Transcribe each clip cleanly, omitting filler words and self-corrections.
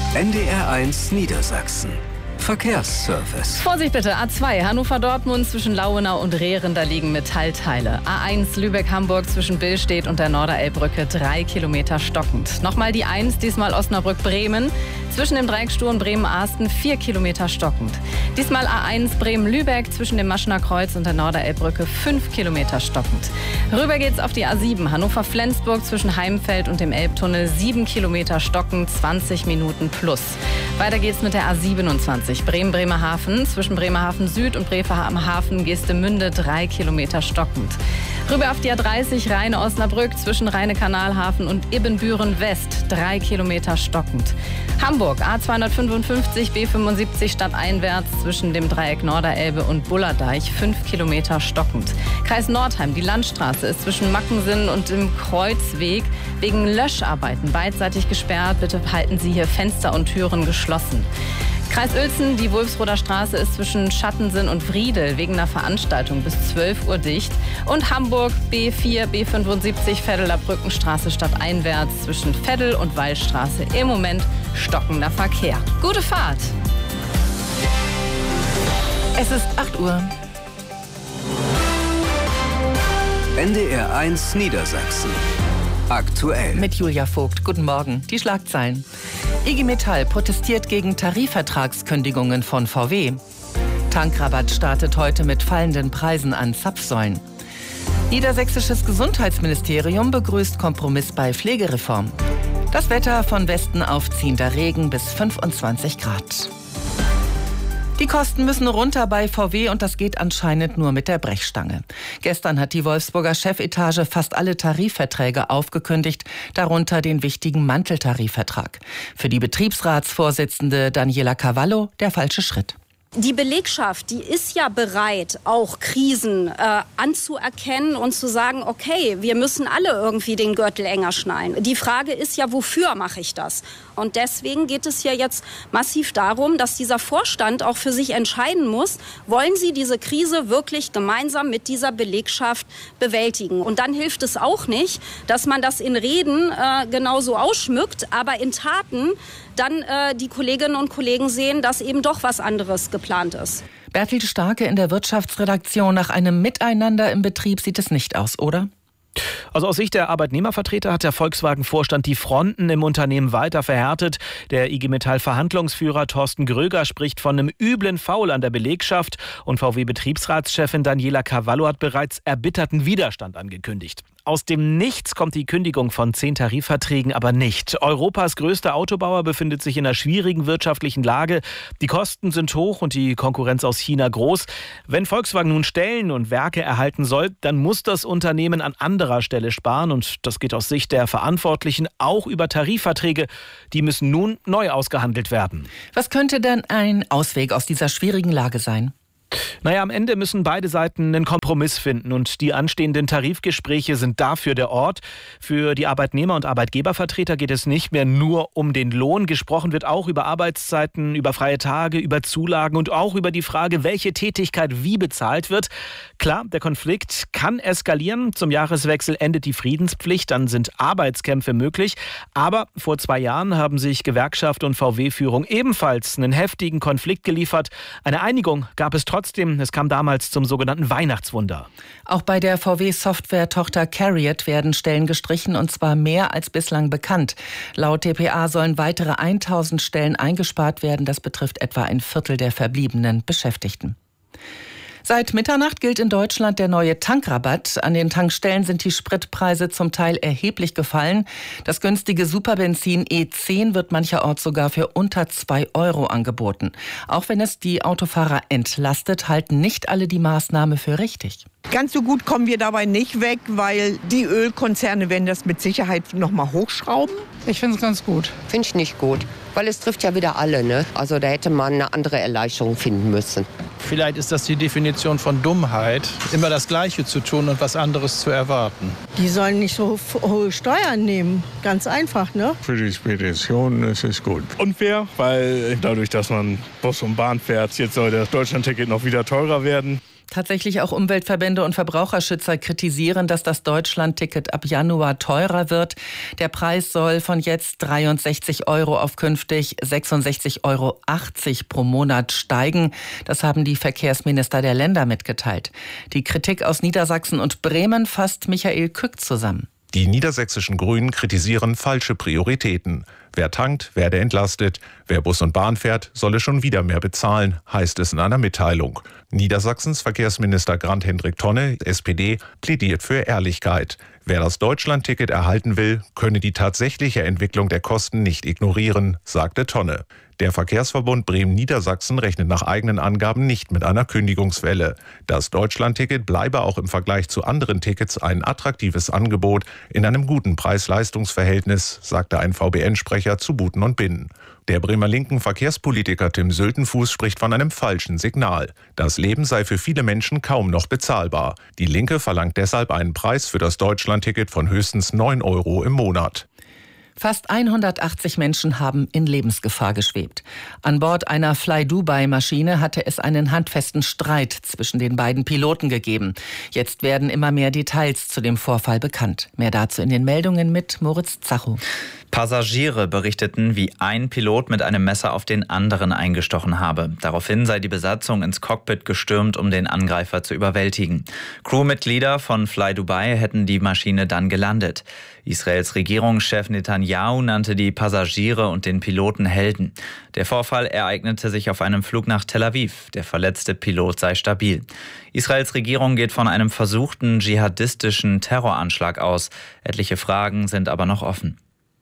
NDR1 Niedersachsen. Verkehrsservice. Vorsicht bitte, A2 Hannover-Dortmund zwischen Lauenau und Rehren, da liegen Metallteile. A1 Lübeck-Hamburg zwischen Billstedt und der Norderelbbrücke 3 Kilometer stockend. Nochmal die 1, diesmal Osnabrück-Bremen. Zwischen dem Dreieck Stur und Bremen-Arsten 4 Kilometer stockend. Diesmal A1 Bremen-Lübeck zwischen dem Maschener Kreuz und der Norderelbbrücke 5 Kilometer stockend. Rüber geht's auf die A7 Hannover-Flensburg zwischen Heimfeld und dem Elbtunnel 7 Kilometer stockend, 20 Minuten plus. Weiter geht's mit der A27 Bremen-Bremerhaven zwischen Bremerhaven Süd und Bremerhaven-Geestemünde 3 Kilometer stockend. Rüber auf die A30 Rheine-Osnabrück zwischen Rheine-Kanalhafen und Ibbenbüren West 3 Kilometer stockend. Hamburg A255 B75 stadteinwärts zwischen dem Dreieck Norderelbe und Bullerdeich 5 Kilometer stockend. Kreis Nordheim, die Landstraße ist zwischen Mackensen und dem Kreuzweg wegen Löscharbeiten beidseitig gesperrt. Bitte halten Sie hier Fenster und Türen geschlossen. Kreis Uelzen, die Wulfsroder Straße ist zwischen Schattensen und Wriedel wegen einer Veranstaltung bis 12 Uhr dicht. Und Hamburg B4, B75 Veddeler Brückenstraße stadteinwärts zwischen Veddel und Wallstraße im Moment stockender Verkehr. Gute Fahrt! Es ist 8 Uhr. NDR1 Niedersachsen. Aktuell. Mit Julia Vogt. Guten Morgen. Die Schlagzeilen. IG Metall protestiert gegen Tarifvertragskündigungen von VW. Tankrabatt startet heute mit fallenden Preisen an Zapfsäulen. Niedersächsisches Gesundheitsministerium begrüßt Kompromiss bei Pflegereform. Das Wetter: von Westen aufziehender Regen bis 25 Grad. Die Kosten müssen runter bei VW und das geht anscheinend nur mit der Brechstange. Gestern hat die Wolfsburger Chefetage fast alle Tarifverträge aufgekündigt, darunter den wichtigen Manteltarifvertrag. Für die Betriebsratsvorsitzende Daniela Cavallo der falsche Schritt. Die Belegschaft, die ist ja bereit, auch Krisen anzuerkennen und zu sagen, okay, wir müssen alle irgendwie den Gürtel enger schnallen. Die Frage ist ja, wofür mache ich das? Und deswegen geht es ja jetzt massiv darum, dass dieser Vorstand auch für sich entscheiden muss, wollen sie diese Krise wirklich gemeinsam mit dieser Belegschaft bewältigen? Und dann hilft es auch nicht, dass man das in Reden genauso ausschmückt, aber in Taten dann die Kolleginnen und Kollegen sehen, dass eben doch was anderes geplant ist. Bertil Starke in der Wirtschaftsredaktion: Nach einem Miteinander im Betrieb sieht es nicht aus, oder? Also aus Sicht der Arbeitnehmervertreter hat der Volkswagen-Vorstand die Fronten im Unternehmen weiter verhärtet. Der IG Metall-Verhandlungsführer Thorsten Gröger spricht von einem üblen Foul an der Belegschaft und VW-Betriebsratschefin Daniela Cavallo hat bereits erbitterten Widerstand angekündigt. Aus dem Nichts kommt die Kündigung von 10 Tarifverträgen aber nicht. Europas größter Autobauer befindet sich in einer schwierigen wirtschaftlichen Lage. Die Kosten sind hoch und die Konkurrenz aus China groß. Wenn Volkswagen nun Stellen und Werke erhalten soll, dann muss das Unternehmen an anderer Stelle sparen. Und das geht aus Sicht der Verantwortlichen auch über Tarifverträge. Die müssen nun neu ausgehandelt werden. Was könnte denn ein Ausweg aus dieser schwierigen Lage sein? Naja, am Ende müssen beide Seiten einen Kompromiss finden und die anstehenden Tarifgespräche sind dafür der Ort. Für die Arbeitnehmer- und Arbeitgebervertreter geht es nicht mehr nur um den Lohn. Gesprochen wird auch über Arbeitszeiten, über freie Tage, über Zulagen und auch über die Frage, welche Tätigkeit wie bezahlt wird. Klar, der Konflikt kann eskalieren. Zum Jahreswechsel endet die Friedenspflicht, dann sind Arbeitskämpfe möglich. Aber vor 2 Jahren haben sich Gewerkschaft und VW-Führung ebenfalls einen heftigen Konflikt geliefert. Eine Einigung gab es trotzdem. Es kam damals zum sogenannten Weihnachtswunder. Auch bei der VW-Software-Tochter CARIAD werden Stellen gestrichen, und zwar mehr als bislang bekannt. Laut dpa sollen weitere 1000 Stellen eingespart werden. Das betrifft etwa ein Viertel der verbliebenen Beschäftigten. Seit Mitternacht gilt in Deutschland der neue Tankrabatt. An den Tankstellen sind die Spritpreise zum Teil erheblich gefallen. Das günstige Superbenzin E10 wird mancherorts sogar für unter 2 € angeboten. Auch wenn es die Autofahrer entlastet, halten nicht alle die Maßnahme für richtig. Ganz so gut kommen wir dabei nicht weg, weil die Ölkonzerne werden das mit Sicherheit noch mal hochschrauben. Ich finde es ganz gut. Finde ich nicht gut, weil es trifft ja wieder alle, ne? Also da hätte man eine andere Erleichterung finden müssen. Vielleicht ist das die Definition von Dummheit, immer das Gleiche zu tun und was anderes zu erwarten. Die sollen nicht so hohe Steuern nehmen, ganz einfach, ne? Für die Spedition ist es gut. Unfair, weil dadurch, dass man Bus und Bahn fährt, jetzt soll das Deutschlandticket noch wieder teurer werden. Tatsächlich auch Umweltverbände und Verbraucherschützer kritisieren, dass das Deutschlandticket ab Januar teurer wird. Der Preis soll von jetzt 63 € auf künftig 66,80 € pro Monat steigen. Das haben die Verkehrsminister der Länder mitgeteilt. Die Kritik aus Niedersachsen und Bremen fasst Michael Kück zusammen. Die niedersächsischen Grünen kritisieren falsche Prioritäten. Wer tankt, werde entlastet. Wer Bus und Bahn fährt, solle schon wieder mehr bezahlen, heißt es in einer Mitteilung. Niedersachsens Verkehrsminister Grant-Hendrik Tonne, SPD, plädiert für Ehrlichkeit. Wer das Deutschlandticket erhalten will, könne die tatsächliche Entwicklung der Kosten nicht ignorieren, sagte Tonne. Der Verkehrsverbund Bremen-Niedersachsen rechnet nach eigenen Angaben nicht mit einer Kündigungswelle. Das Deutschlandticket bleibe auch im Vergleich zu anderen Tickets ein attraktives Angebot in einem guten Preis-Leistungs-Verhältnis, sagte ein VBN-Sprecher zu Buten und Binnen. Der Bremer linken Verkehrspolitiker Tim Söltenfuß spricht von einem falschen Signal. Das Leben sei für viele Menschen kaum noch bezahlbar. Die Linke verlangt deshalb einen Preis für das Deutschlandticket von höchstens 9 € im Monat. Fast 180 Menschen haben in Lebensgefahr geschwebt. An Bord einer Fly-Dubai-Maschine hatte es einen handfesten Streit zwischen den beiden Piloten gegeben. Jetzt werden immer mehr Details zu dem Vorfall bekannt. Mehr dazu in den Meldungen mit Moritz Zacho. Passagiere berichteten, wie ein Pilot mit einem Messer auf den anderen eingestochen habe. Daraufhin sei die Besatzung ins Cockpit gestürmt, um den Angreifer zu überwältigen. Crewmitglieder von Fly Dubai hätten die Maschine dann gelandet. Israels Regierungschef Netanyahu nannte die Passagiere und den Piloten Helden. Der Vorfall ereignete sich auf einem Flug nach Tel Aviv. Der verletzte Pilot sei stabil. Israels Regierung geht von einem versuchten dschihadistischen Terroranschlag aus. Etliche Fragen sind aber noch offen.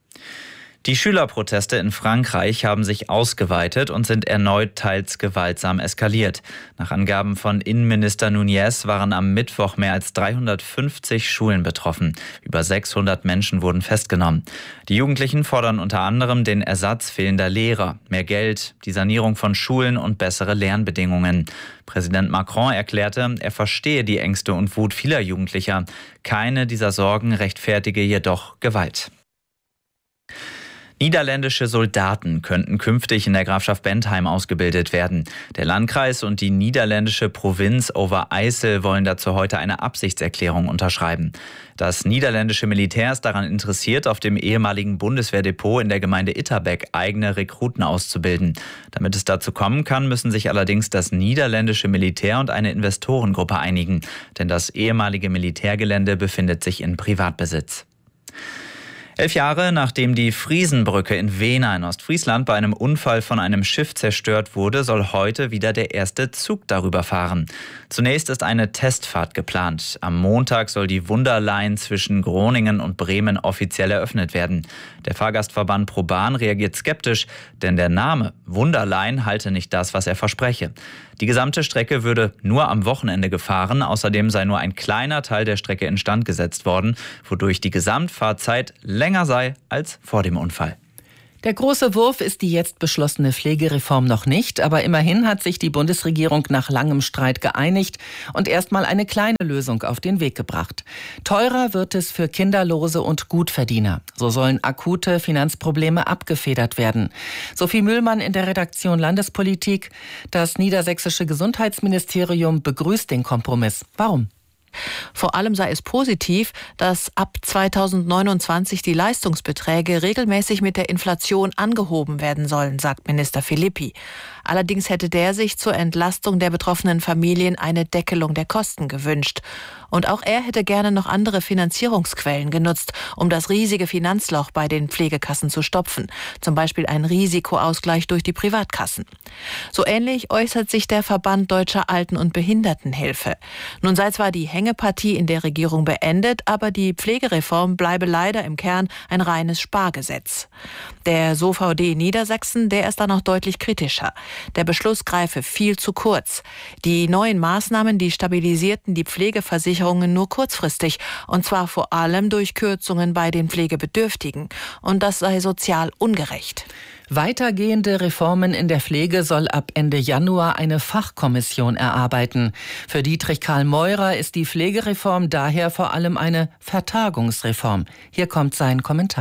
Die Schülerproteste in Frankreich haben sich ausgeweitet und sind erneut teils gewaltsam eskaliert. Nach Angaben von Innenminister Nunez waren am Mittwoch mehr als 350 Schulen betroffen. Über 600 Menschen wurden festgenommen. Die Jugendlichen fordern unter anderem den Ersatz fehlender Lehrer, mehr Geld, die Sanierung von Schulen und bessere Lernbedingungen. Präsident Macron erklärte, er verstehe die Ängste und Wut vieler Jugendlicher. Keine dieser Sorgen rechtfertige jedoch Gewalt. Niederländische Soldaten könnten künftig in der Grafschaft Bentheim ausgebildet werden. Der Landkreis und die niederländische Provinz Overijssel wollen dazu heute eine Absichtserklärung unterschreiben. Das niederländische Militär ist daran interessiert, auf dem ehemaligen Bundeswehrdepot in der Gemeinde Itterbeck eigene Rekruten auszubilden. Damit es dazu kommen kann, müssen sich allerdings das niederländische Militär und eine Investorengruppe einigen. Denn das ehemalige Militärgelände befindet sich in Privatbesitz. 11 Jahre nachdem die Friesenbrücke in Wehna in Ostfriesland bei einem Unfall von einem Schiff zerstört wurde, soll heute wieder der erste Zug darüber fahren. Zunächst ist eine Testfahrt geplant. Am Montag soll die Wunderline zwischen Groningen und Bremen offiziell eröffnet werden. Der Fahrgastverband ProBahn reagiert skeptisch, denn der Name Wunderline halte nicht das, was er verspreche. Die gesamte Strecke würde nur am Wochenende gefahren. Außerdem sei nur ein kleiner Teil der Strecke instand gesetzt worden, wodurch die Gesamtfahrzeit länger sei als vor dem Unfall. Der große Wurf ist die jetzt beschlossene Pflegereform noch nicht, aber immerhin hat sich die Bundesregierung nach langem Streit geeinigt und erstmal eine kleine Lösung auf den Weg gebracht. Teurer wird es für Kinderlose und Gutverdiener. So sollen akute Finanzprobleme abgefedert werden. Sophie Mühlmann in der Redaktion Landespolitik. Das niedersächsische Gesundheitsministerium begrüßt den Kompromiss. Warum? Vor allem sei es positiv, dass ab 2029 die Leistungsbeträge regelmäßig mit der Inflation angehoben werden sollen, sagt Minister Philippi. Allerdings hätte der sich zur Entlastung der betroffenen Familien eine Deckelung der Kosten gewünscht. Und auch er hätte gerne noch andere Finanzierungsquellen genutzt, um das riesige Finanzloch bei den Pflegekassen zu stopfen. Zum Beispiel ein Risikoausgleich durch die Privatkassen. So ähnlich äußert sich der Verband Deutscher Alten- und Behindertenhilfe. Nun sei zwar die Hängepartie in der Regierung beendet, aber die Pflegereform bleibe leider im Kern ein reines Spargesetz. Der SOVD Niedersachsen, der ist da noch deutlich kritischer. Der Beschluss greife viel zu kurz. Die neuen Maßnahmen, die stabilisierten die Pflegeversicherungen nur kurzfristig, und zwar vor allem durch Kürzungen bei den Pflegebedürftigen. Und das sei sozial ungerecht. Weitergehende Reformen in der Pflege soll ab Ende Januar eine Fachkommission erarbeiten. Für Dietrich Karl Meurer ist die Pflegereform daher vor allem eine Vertagungsreform. Hier kommt sein Kommentar.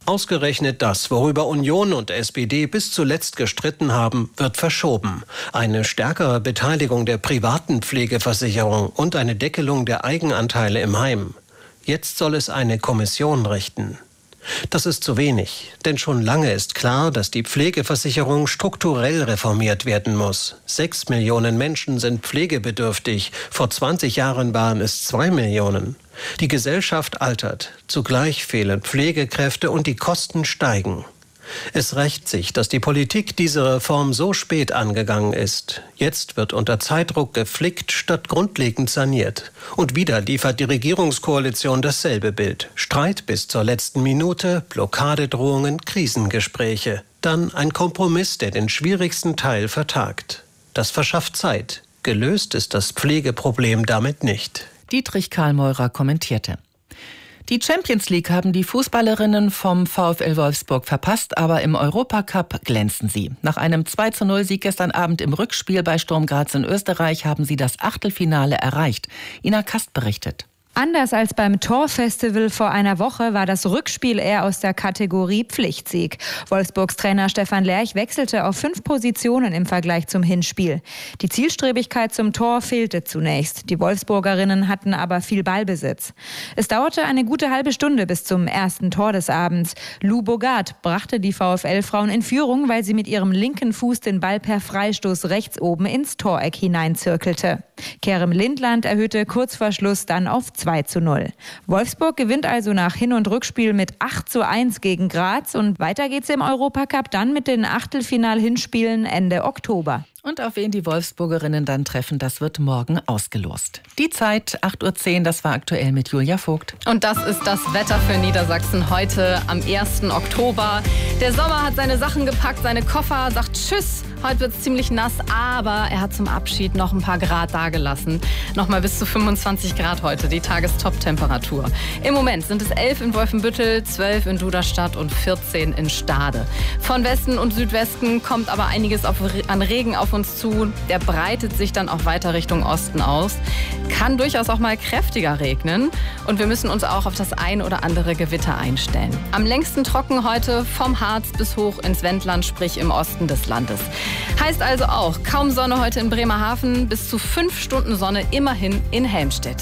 Ausgerechnet das, worüber Union und SPD bis zuletzt gestritten haben, wird verschoben. Eine stärkere Beteiligung der privaten Pflegeversicherung und eine Deckelung der Eigenanteile im Heim. Jetzt soll es eine Kommission richten. Das ist zu wenig, denn schon lange ist klar, dass die Pflegeversicherung strukturell reformiert werden muss. 6 Millionen Menschen sind pflegebedürftig, vor 20 Jahren waren es 2 Millionen. Die Gesellschaft altert, zugleich fehlen Pflegekräfte und die Kosten steigen. Es rächt sich, dass die Politik diese Reform so spät angegangen ist. Jetzt wird unter Zeitdruck geflickt statt grundlegend saniert. Und wieder liefert die Regierungskoalition dasselbe Bild. Streit bis zur letzten Minute, Blockadedrohungen, Krisengespräche. Dann ein Kompromiss, der den schwierigsten Teil vertagt. Das verschafft Zeit. Gelöst ist das Pflegeproblem damit nicht. Dietrich Karlmeurer kommentierte. Die Champions League haben die Fußballerinnen vom VfL Wolfsburg verpasst, aber im Europacup glänzen sie. Nach einem 2:0-Sieg gestern Abend im Rückspiel bei Sturm Graz in Österreich haben sie das Achtelfinale erreicht. Ina Kast berichtet. Anders als beim Torfestival vor einer Woche war das Rückspiel eher aus der Kategorie Pflichtsieg. Wolfsburgs Trainer Stefan Lerch wechselte auf 5 Positionen im Vergleich zum Hinspiel. Die Zielstrebigkeit zum Tor fehlte zunächst. Die Wolfsburgerinnen hatten aber viel Ballbesitz. Es dauerte eine gute halbe Stunde bis zum ersten Tor des Abends. Lou Bogart brachte die VfL-Frauen in Führung, weil sie mit ihrem linken Fuß den Ball per Freistoß rechts oben ins Toreck hineinzirkelte. Kerem Lindland erhöhte kurz vor Schluss dann auf 2:0. Wolfsburg gewinnt also nach Hin- und Rückspiel mit 8:1 gegen Graz und weiter geht's im Europacup dann mit den Achtelfinal-Hinspielen Ende Oktober. Und auf wen die Wolfsburgerinnen dann treffen, das wird morgen ausgelost. Die Zeit 8:10 Uhr, das war aktuell mit Julia Vogt. Und das ist das Wetter für Niedersachsen heute am 1. Oktober. Der Sommer hat seine Sachen gepackt, seine Koffer, sagt Tschüss. Heute wird es ziemlich nass, aber er hat zum Abschied noch ein paar Grad dagelassen. Nochmal bis zu 25 Grad heute, die Tagestop-Temperatur. Im Moment sind es 11 in Wolfenbüttel, 12 in Duderstadt und 14 in Stade. Von Westen und Südwesten kommt aber einiges an Regen auf uns zu. Der breitet sich dann auch weiter Richtung Osten aus. Kann durchaus auch mal kräftiger regnen. Und wir müssen uns auch auf das ein oder andere Gewitter einstellen. Am längsten trocken heute vom Harz bis hoch ins Wendland, sprich im Osten des Landes. Heißt also auch, kaum Sonne heute in Bremerhaven, bis zu 5 Stunden Sonne immerhin in Helmstedt.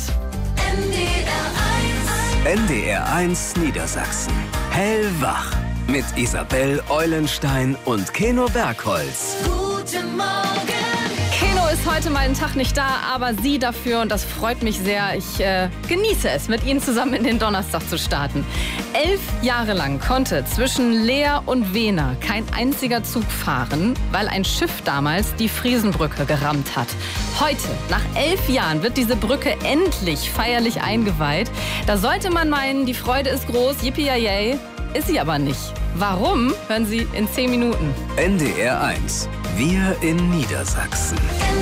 NDR1 Niedersachsen. Hellwach. Mit Isabel Eulenstein und Keno Bergholz. Guten Morgen. Keno ist heute mal einen Tag nicht da, aber Sie dafür und das freut mich sehr. Ich genieße es, mit Ihnen zusammen in den Donnerstag zu starten. 11 Jahre lang konnte zwischen Leer und Wehner kein einziger Zug fahren, weil ein Schiff damals die Friesenbrücke gerammt hat. Heute, nach 11 Jahren, wird diese Brücke endlich feierlich eingeweiht. Da sollte man meinen, die Freude ist groß, yippie-yay, ist sie aber nicht. Warum? Hören Sie in 10 Minuten. NDR1. Wir in Niedersachsen.